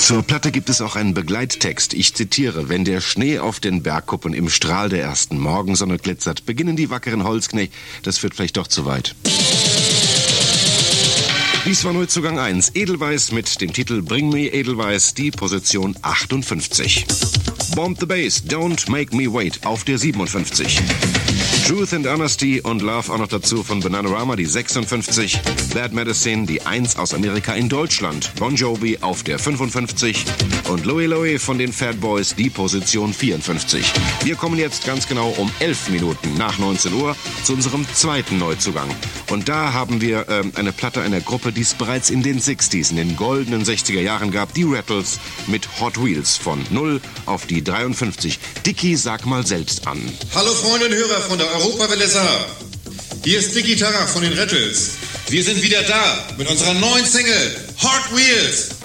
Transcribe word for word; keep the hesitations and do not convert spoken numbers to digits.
Zur Platte gibt es auch einen Begleittext. Ich zitiere: Wenn der Schnee auf den Bergkuppen im Strahl der ersten Morgensonne glitzert, beginnen die wackeren Holzknecht. Das führt vielleicht doch zu weit. Dies war Neuzugang eins. Edelweiss mit dem Titel Bring Me Edelweiss, die Position achtundfünfzig. Bomb the Bass, Don't Make Me Wait auf der siebenundfünfzig. Truth and Honesty und Love auch noch dazu von Bananarama, die sechsundfünfzig. Bad Medicine, die eins aus Amerika in Deutschland. Bon Jovi auf der fünfundfünfzig. Und Louie Louie von den Fat Boys, die Position vierundfünfzig. Wir kommen jetzt ganz genau um elf Minuten nach neunzehn Uhr zu unserem zweiten Neuzugang. Und da haben wir äh, eine Platte einer Gruppe, die es bereits in den sechziger, in den goldenen sechziger Jahren gab. Die Rattles mit Hot Wheels von null auf die dreiundfünfzig. Dicky, sag mal selbst an. Hallo Freunde und Hörer von der Europawelle Saar. Hier ist Dicky Tarach von den Rattles. Wir sind wieder da mit unserer neuen Single Hot Wheels.